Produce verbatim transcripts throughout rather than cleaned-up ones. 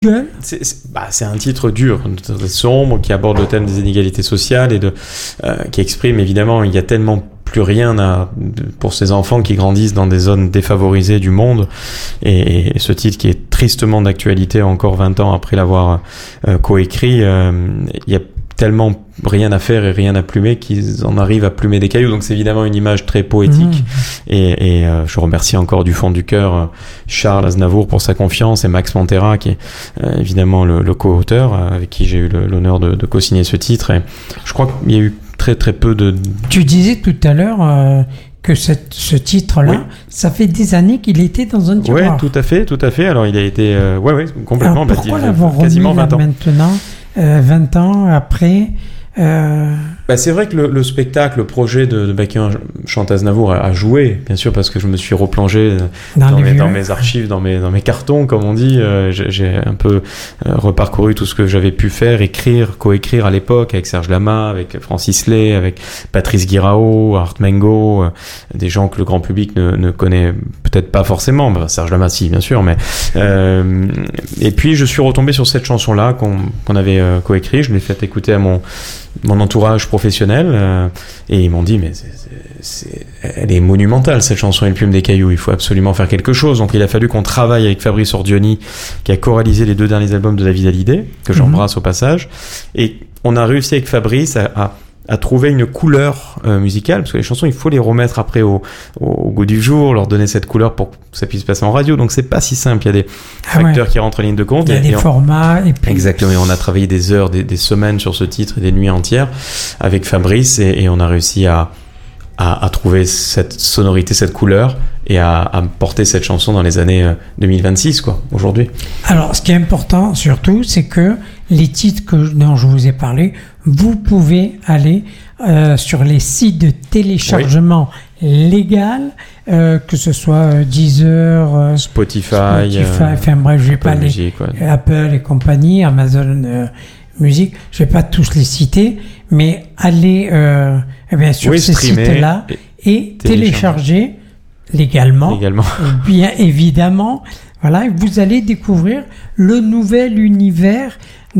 Gueule. C'est, c'est, bah, c'est un titre dur, sombre, qui aborde le thème des inégalités sociales et de, euh, qui exprime évidemment, il y a tellement plus rien à, pour ces enfants qui grandissent dans des zones défavorisées du monde. Et, et ce titre qui est tristement d'actualité encore vingt ans après l'avoir euh, coécrit, euh, il y a tellement rien à faire et rien à plumer qu'ils en arrivent à plumer des cailloux. Donc c'est évidemment une image très poétique. Mmh. Et, et euh, je remercie encore du fond du cœur euh, Charles Aznavour pour sa confiance et Max Montera qui est euh, évidemment le, le co-auteur euh, avec qui j'ai eu le, l'honneur de, de co-signer ce titre. Et je crois qu'il y a eu très très peu de... Tu disais tout à l'heure... Euh... que cette, ce titre-là, oui. Ça fait des années qu'il était dans un tiroir. Oui, tout à fait, tout à fait. Alors il a été, euh, ouais, ouais, complètement. Alors, pourquoi bah, l'avoir quasiment remis vingt ans maintenant, euh, vingt ans après euh... bah, c'est vrai que le, le spectacle, le projet de, de Bacchian chante Aznavour a, a joué, bien sûr, parce que je me suis replongé dans, dans, mes, dans mes archives, dans mes, dans mes cartons, comme on dit. Euh, j'ai, j'ai un peu euh, reparcouru tout ce que j'avais pu faire, écrire, coécrire à l'époque avec Serge Lama, avec Francis Lay, avec Patrice Guirao, Art Mengo, euh, des gens que le grand public ne, ne connaît peut-être pas forcément. Bah, Serge Lama, si, bien sûr, mais euh, et puis je suis retombé sur cette chanson-là qu'on, qu'on avait euh, coécrit. Je l'ai fait écouter à mon mon entourage professionnel euh, et ils m'ont dit mais c'est, c'est, c'est, elle est monumentale cette chanson, Elle plume des cailloux, il faut absolument faire quelque chose. Donc il a fallu qu'on travaille avec Fabrice Ordioni qui a choralisé les deux derniers albums de David Hallyday, que j'embrasse mmh. au passage, et on a réussi avec Fabrice à, à à trouver une couleur euh, musicale, parce que les chansons, il faut les remettre après au, au, au goût du jour, leur donner cette couleur pour que ça puisse passer en radio. Donc c'est pas si simple, il y a des ah facteurs ouais. qui rentrent en ligne de compte. Il y a et, des et on... formats. Et puis... Exactement, et on a travaillé des heures, des, des semaines sur ce titre et des nuits entières avec Fabrice, et, et on a réussi à, à, à trouver cette sonorité, cette couleur, et à, à porter cette chanson dans les années deux mille vingt-six, quoi, aujourd'hui. Alors, ce qui est important, surtout, c'est que les titres que, dont je vous ai parlé, vous pouvez aller euh, sur les sites de téléchargement oui. légal, euh, que ce soit euh, Deezer, euh, Spotify, Spotify euh, enfin bref, je vais Apple pas Music, les ouais. Apple et compagnie, Amazon euh, Music, je vais pas tous les citer, mais allez euh, eh bien, sur oui, ces sites-là et, et télécharger légalement, légalement. Et bien évidemment, voilà, vous allez découvrir le nouvel univers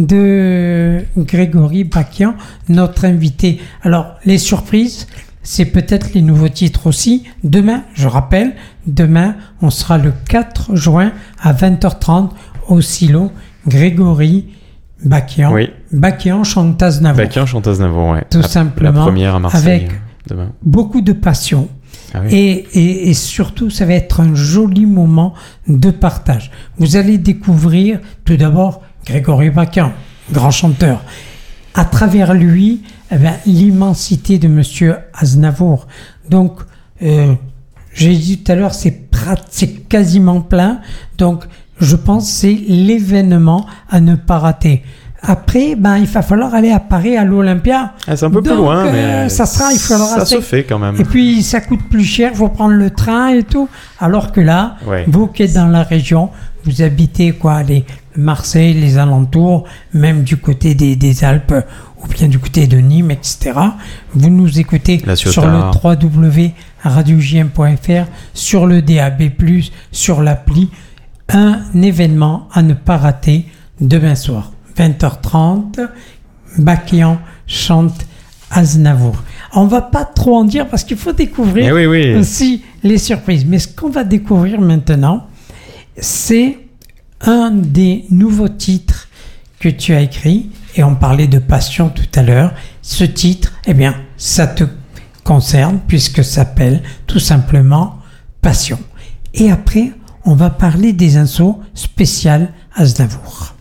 de Grégory Bacchian, notre invité. Alors, les surprises, c'est peut-être les nouveaux titres aussi. Demain, je rappelle, demain, on sera le quatre juin à vingt heures trente au Silo. Grégory Bacchian. Oui. Bacchian chante Aznavour. Bacchian chante Aznavour, ouais. Tout la, simplement. La première à Marseille. Avec demain. Beaucoup de passion. Ah oui. et, et, et surtout, ça va être un joli moment de partage. Vous allez découvrir tout d'abord Grégory Bacchian, grand chanteur. À travers lui, eh bien, l'immensité de Monsieur Aznavour. Donc, euh, j'ai dit tout à l'heure, c'est, prat- c'est quasiment plein. Donc, je pense que c'est l'événement à ne pas rater. Après, ben, il va falloir aller à Paris, à l'Olympia. Ah, c'est un peu Donc, plus loin, euh, mais ça sera, il faudra ça se fait quand même. Et puis, ça coûte plus cher, il faut prendre le train et tout. Alors que là, ouais. vous qui êtes dans la région, vous habitez quoi, les Marseille, les alentours, même du côté des, des Alpes ou bien du côté de Nîmes, et cetera. Vous nous écoutez sur le w w w point radio j m point f r, sur le D A B plus, sur l'appli. Un événement à ne pas rater demain soir. vingt heures trente, Bacchian chante Aznavour. On va pas trop en dire parce qu'il faut découvrir eh oui, oui. aussi les surprises. Mais ce qu'on va découvrir maintenant, c'est un des nouveaux titres que tu as écrit. Et on parlait de passion tout à l'heure. Ce titre, eh bien, ça te concerne puisque ça s'appelle tout simplement Passion. Et après, on va parler des insos spéciales Aznavour.